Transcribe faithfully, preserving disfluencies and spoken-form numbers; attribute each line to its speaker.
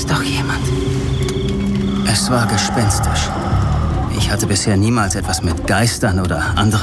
Speaker 1: ist doch jemand. Es war gespenstisch. Ich hatte bisher niemals etwas mit Geistern oder anderen